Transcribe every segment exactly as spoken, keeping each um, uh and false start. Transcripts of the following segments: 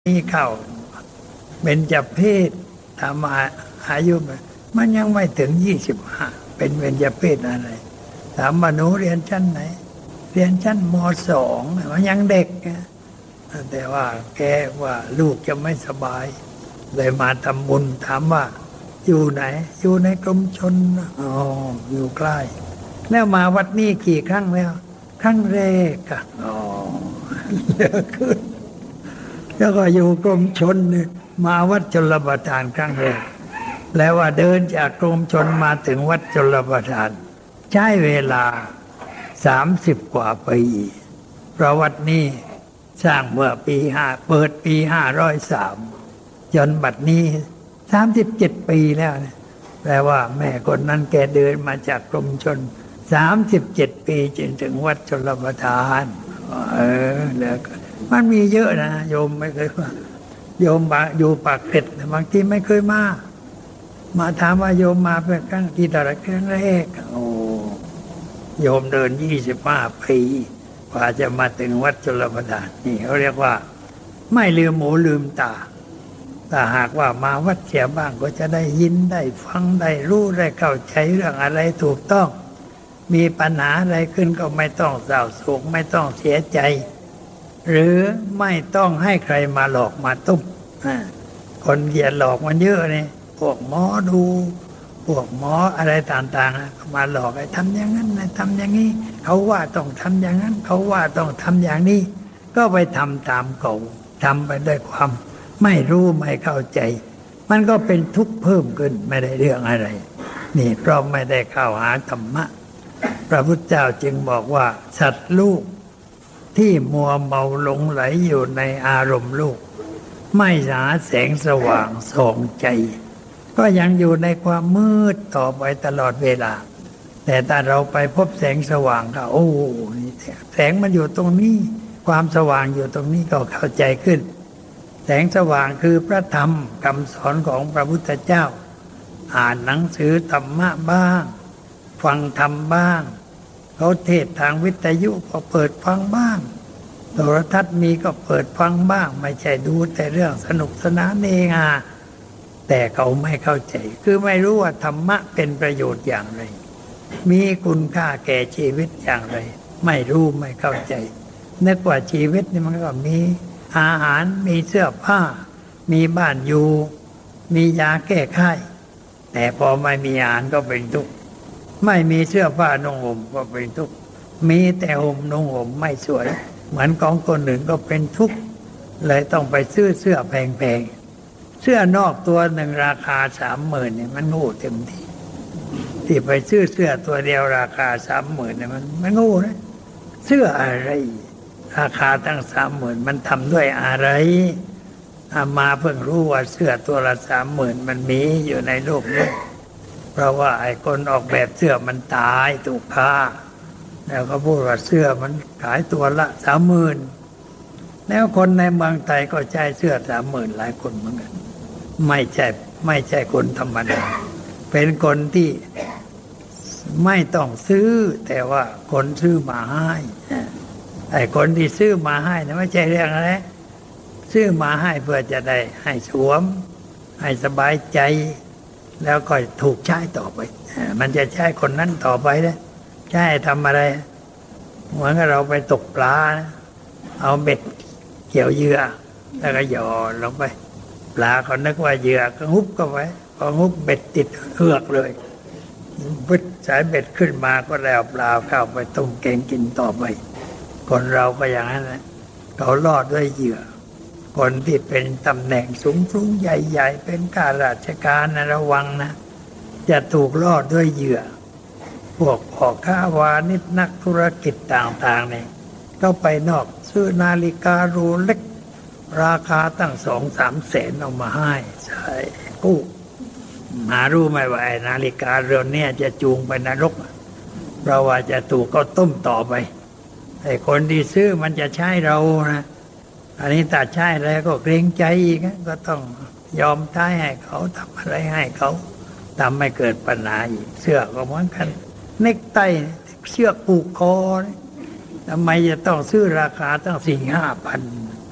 นี่เข้าเป็นเจเพศตามอายุมันยังไม่ถึงยี่สิบห้าเป็นเบญจเพศอะไรถามว่าหนูเรียนชั้นไหนเรียนชั้นมสองมันยังเด็กนะแต่ว่าแกว่าลูกจะไม่สบายเลยมาทำบุญถามว่าอยู่ไหนอยู่ในกรมชนอ๋ออยู่ใกล้แล้วมาวัดนี้กี่ครั้งแล้วครั้งแรกอะอ๋อเลือกขึ้นแล้วก็อยู่กรมชนมาวัดชลประทานครั้งแรกแล้วว่าเดินจากกรมชนมาถึงวัดชลประทานใช้เวลาสามสิบกว่าปีเพราะวัดนี้สร้างเมื่อปีห้าเปิดปีห้าร้อยสามจนบัดนี้สามสิบเจ็ดปีแล้วนะแปลว่าแม่คนนั้นแกเดินมาจากกรมชนสามสิบเจ็ดปีจนถึงวัดชลประทานเออแล้วมันมีเยอะนะโยมไม่เคยมาโยมบาอยู่ปากเกร็ดบางทีไม่เคยมามาถามว่าโยมมาเป็นครั้งที่ตระครั้งแรกโอ้โยมเดินยี่สิบห้าปีกว่าจะมาถึงวัดชลประทานนี่เขาเรียกว่าไม่ลืมหูลืมตาถ้าหากว่ามาวัดเสียบ้างก็จะได้ยินได้ฟังได้รู้ได้เข้าใจเรื่องอะไรถูกต้องมีปัญหาอะไรขึ้นก็ไม่ต้องเศร้าโศกไม่ต้องเสียใจหรือไม่ต้องให้ใครมาหลอกมาตุ้มคนเกียดหลอกมันเยอะนี่พวกหมอดูพวกหมออะไรต่างๆมาหลอกให้ทำอย่างนั้นทำอย่างนี้เขาว่าต้องทำอย่างนั้นเขาว่าต้องทำอย่างนี้ก็ไปทำตามเขาทำไปด้วยความไม่รู้ไม่เข้าใจมันก็เป็นทุกข์เพิ่มขึ้นไม่ได้เรื่องอะไรนี่เพราะไม่ได้เข้าหาธรรมะพระพุทธเจ้าจึงบอกว่าสัตว์ลูกที่มัวเมาหลงไหลอยู่ในอารมณ์ลูกไม่หาแสงสว่างส่องใจก็ยังอยู่ในความมืดต่อไปตลอดเวลาแต่ถ้าเราไปพบแสงสว่างก็โอ้แสงมันอยู่ตรงนี้ความสว่างอยู่ตรงนี้ก็เข้าใจขึ้นแสงสว่างคือพระธรรมคำสอนของพระพุทธเจ้าอ่านหนังสือธรรมะบ้างฟังธรรมบ้างเขาเทศทางวิทยุก็เปิดฟังบ้างโทรทัศน์มีก็เปิดฟังบ้างไม่ใช่ดูแต่เรื่องสนุกสนานเองอ่ะแต่เขาไม่เข้าใจคือไม่รู้ว่าธรรมะเป็นประโยชน์อย่างไรมีคุณค่าแก่ชีวิตอย่างไรไม่รู้ไม่เข้าใจนึกว่าชีวิตนี่มันก็มีอาหารมีเสื้อผ้ามีบ้านอยู่มียาแก้ไข้แต่พอไม่มีอาหารก็เป็นทุกข์ไม่มีเสื้อผ้านุ่งห่มก็เป็นทุกข์มีแต่ห่มนุ่งห่มไม่สวยเหมือนของคนอื่นก็เป็นทุกข์เลยต้องไปซื้อเสื้อแพงๆเสื้อนอกตัวหนึ่งราคาสามหมื่นเนี่ยมันโง่เต็มทีที่ไปซื้อเสื้อตัวเดียวราคาสามหมื่นเนี่ยมันมันโง่นะเสื้ออะไรราคาตั้งสามหมื่นมันทำด้วยอะไรอามาเพิ่งรู้ว่าเสื้อตัวละสามหมื่นมันมีอยู่ในโลกนี้เพราะว่าไอ้คนออกแบบเสื้อมันตายถูกฆ่าแล้วก็พูดว่าเสื้อมันขายตัวละสามหมื่นแล้วคนในเมืองไทยก็ใช้เสื้อสามหมื่นหลายคนเหมือนกันไม่ใช่ไม่ใช่คนธรรมดาเป็นคนที่ไม่ต้องซื้อแต่ว่าคนซื้อมาให้ไอ้คนที่ซื้อมาให้นะไม่ใช่เรื่องอะไรซื้อมาให้เพื่อจะได้ให้สวมให้สบายใจแล้วก็ถูกใช้ต่อไปมันจะใช้คนนั้นต่อไปนะใช้ทำอะไรเหมือนกับเราไปตกปลานะเอาเบ็ดเกี่ยวเหยื่อแล้วก็หย่อนลงไปปลาเขานึกว่าเหยื่อก็ฮุบเข้าไปพอฮุบเบ็ดติดเหือกเลยบึดสายเบ็ดขึ้นมาก็แล้วปลาเข้าไปต้มแกงกินต่อไปคนเราก็อย่างนั้นนะเขารอดด้วยเหยื่อคนที่เป็นตำแหน่งสูงสูงใหญ่ๆเป็นข้าราชการนะระวังนะจะถูกลอดด้วยเหยื่อพวกพ่อค้าวานิชนักธุรกิจต่างๆเนี่ยก็ไปนอกซื้อนาฬิกาโรเล็กราคาตั้งสองสามแสนเอามาให้ใช่กู้หารู้ไหมว่าไอ้นาฬิกาเรือนนี้จะจูงไปนรกเพราะว่าจะถูกเขาต้มต่อไปไอ้คนที่ซื้อมันจะใช้เรานะอันนี้ถ้าใช่แล้วก็เกรงใจอีกก็ต้องยอมใช้ให้เขาทำอะไรให้เขาทำให้เกิดปัญหาอีกเสื้อก็เหมือนกันเนคไทเสื้อผูกคอทำไมจะต้องซื้อราคาตั้งสี่ห้าพัน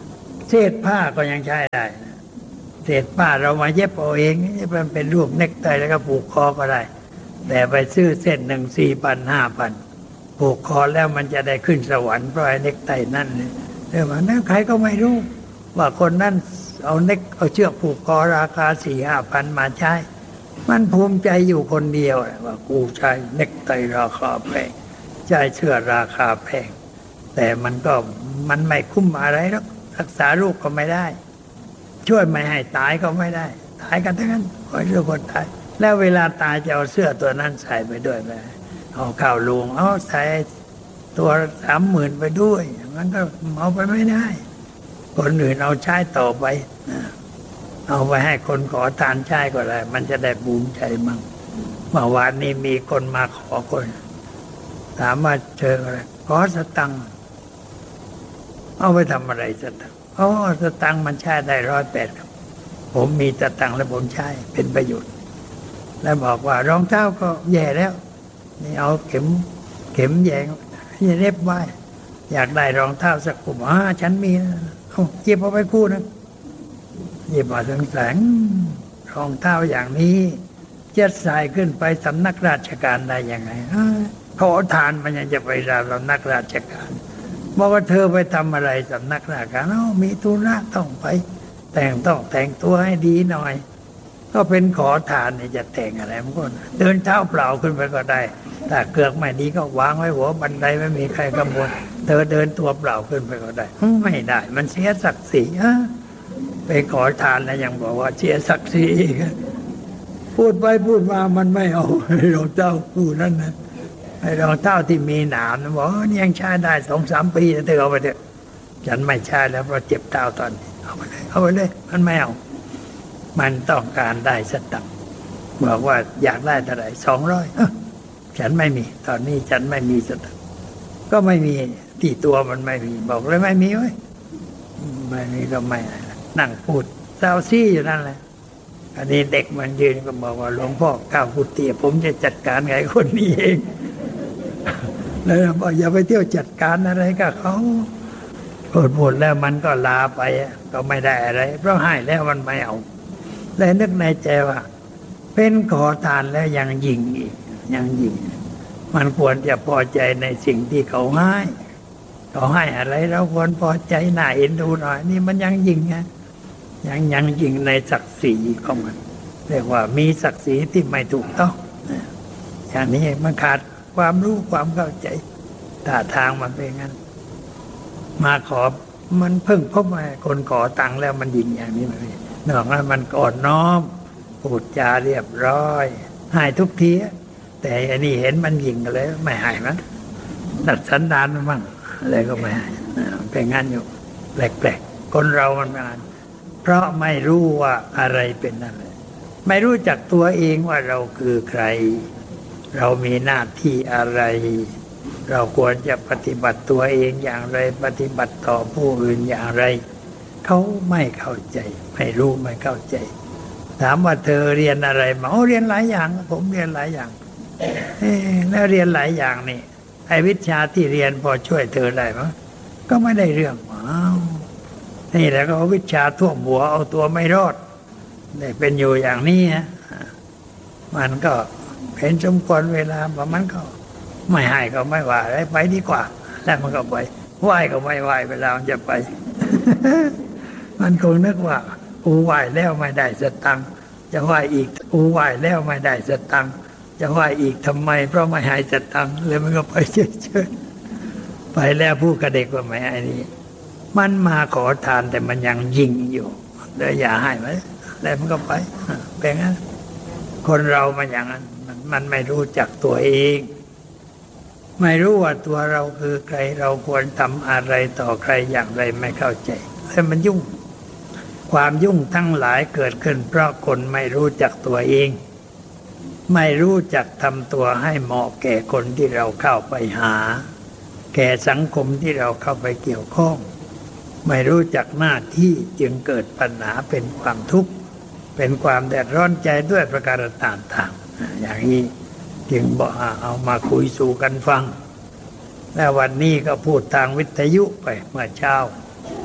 เศษผ้าก็ยังใช้ได้เศษผ้าเรามาเย็บเอาเองมันเป็นรูปเน็กไทแล้วก็ผูกคอก็ได้แต่ไปซื้อเส้นหนึ่งสี่พันห้าพันผูกคอแล้วมันจะได้ขึ้นสวรรค์เพราะไอ้เน็กไทนั่นเรื่องว่านั้นใครก็ไม่รู้ว่าคนนั้นเอาเน็กเอาเชือกผูกคอราคาสี่ห้าพันมาใช้มันภูมิใจอยู่คนเดียวว่ากูใช้เน็กไทราคาแพงใช้เสื้อราคาแพงแต่มันก็มันไม่คุ้มอะไรหรอกรักษาลูกก็ไม่ได้ช่วยไม่ให้ตายก็ไม่ได้ตายกันทั้งนั้นคอยเรื่องคนตายแล้วเวลาตายจะเอาเสื้อตัวนั้นใส่ไปด้วยไหมเอาข้าวลุงเอาใส่ตัวสามหมื่นไปด้วยมันก็เอาไปไม่ได้คนอื่นเอาใช้ต่อไปเอาไปให้คนขอทานใช้ก็ได้มันจะได้ภูมิใจมั่งเมื่อวานนี้มีคนมาขอคนถามว่าเจออะไรขอสตังค์เอาไปทำอะไรสตังค์อ๋อสตังค์มันใช้ได้ร้อยแปดครับผมมีสตังค์แล้วผมใช้เป็นประโยชน์แล้วบอกว่ารองเท้าก็แย่แล้วนี่เอาเข็มเข็มแยงนี่เล็บไว้อยากได้รองเท้าสักคู่อ๋อฉันมีเอาเก็บเอาไปคู่นะหยิบมาถึงแสงรองเท้าอย่างนี้จะใส่ขึ้นไปสำนักราชการได้ยังไงขอทานมันยังจะไปราสำนักราชการบอกว่าเธอไปทำอะไรสำนักราชการอ๋อมีธุระต้องไปแต่งต้องแต่งตัวให้ดีหน่อยก็เป็นขอทานเนี่ยจะแต่งอะไรมันก็เดินเท้าเปล่าขึ้นไปก็ได้ถ้าเกือกไม่ดีก็วางไว้หัวบันไดไม่มีใครกังวลเธอเดินตัวเปล่าขึ้นไปก็ได้ไม่ได้มันเสียศักดิ์ศรีไปขอทานแล้วยังบอกว่าเสียศักดิ์ศรีพูดไปพูดมามันไม่เอารองเท้าคู่นั้นนะไอ้รองเท้าที่มีหนามนะบอกนี่ยังใช้ได้สองสามปีเธอเอาไปเถอะฉันไม่ใช้แล้วเพราะเจ็บเท้าตอนนี้เอาไปเลยเอาไปเลยมันไม่เอามันต้องการได้สตังค์บอกว่าอยากได้เท่าไหร่สองร้อยฉันไม่มีตอนนี้ฉันไม่มีสตังค์ก็ไม่มีที่ตัวมันไม่มีบอกเลยไม่มีเว้ยไม่มีก็ไม่นั่งพูดเศร้าซี่อยู่นั่นแหละอันนี้เด็กมันยืนก็บอกว่าหลวงพ่อก้าวกุฏิผมจะจัดการไงคนนี้เองแล้วบอกอย่าไปเที่ยวจัดการอะไรกับเขาพูดพูดแล้วมันก็ลาไปก็ไม่ได้อะไรเพราะให้แล้วมันไม่เอาเลยนึกในใจว่าเป็นขอทานแล้วยังยิงอีกยังยิงมันควรจะพอใจในสิ่งที่เขาให้เขาให้อะไรเราควรพอใจน่าเอ็นดูหน่อยนี่มันยังยิงไงยังยังยิงในศักดิ์ศรีของมันเรียกว่ามีศักดิ์ศรีที่ไม่ถูกต้องอย่างนี้มันขาดความรู้ความเข้าใจท่าทางมันเป็นงั้นมาขอมันเพิ่งพบมาคนขอตังค์แล้วมันยิงอย่างนี้มันนอกนั้นมันก่อนน้อมพูดจาเรียบร้อยให้ทุกทีแต่อันนี้เห็นมันยิงกันเลยไม่ให้มันดัดสันดานมันมั่งอะไรก็ไม่ให้เป็นงั้นอยู่แปลกๆคนเรามันงานเพราะไม่รู้ว่าอะไรเป็นอะไรไม่รู้จักตัวเองว่าเราคือใครเรามีหน้าที่อะไรเราควรจะปฏิบัติตัวเองอย่างไรปฏิบัติต่อผู้อื่นอย่างไรเขาไม่เข้าใจไม่รู้ไม่เข้าใจถามว่าเธอเรียนอะไรมาโอ้เรียนหลายอย่างผมเรียนหลายอย่างเอ๊ะแล้วเรียนหลายอย่างนี่ไอ้วิชาที่เรียนพอช่วยเธอได้มั้ยก็ไม่ได้เรื่องอ้าวนี่แหละก็วิชาท่วมหัวเอาตัวไม่รอดได้เป็นอยู่อย่างนี้ฮะมันก็เห็นสมควรเวลาว่ามันก็ไม่ให้ก็ไม่ว่าอะไรไปดีกว่าแล้วมันก็ไปไหว้ก็ไม่ไหว้เวลามันจะไป มันคงนึกว่ากูไหว้แล้วไม่ได้สตังค์จะไหว้อีกกูไหว้แล้วไม่ได้สตังค์จะไหว้อีกทำไมเพราะไม่ให้สตังค์เลยมันก็ไปเฉยๆไปแล้วพูดกับเด็กว่าไม่ไอ้นี่มันมาขอทานแต่มันยังยิงอยู่เลยอย่าให้มันแล้วมันก็ไปเป็นงั้นคนเรามันอย่างนั้นมันไม่รู้จักตัวเองไม่รู้ว่าตัวเราคือใครเราควรทำอะไรต่อใครอย่างไรไม่เข้าใจแล้วมันยุ่งความยุ่งทั้งหลายเกิดขึ้นเพราะคนไม่รู้จักตัวเองไม่รู้จักทำตัวให้เหมาะแก่คนที่เราเข้าไปหาแก่สังคมที่เราเข้าไปเกี่ยวข้องไม่รู้จักหน้าที่จึงเกิดปัญหาเป็นความทุกข์เป็นความแดดร้อนใจด้วยประการต่างๆอย่างนี้จึงบอกเอามาคุยสู่กันฟังและวันนี้ก็พูดทางวิทยุไปเมื่อเช้า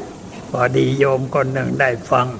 พอดีโยมคนหนึ่งได้ฟัง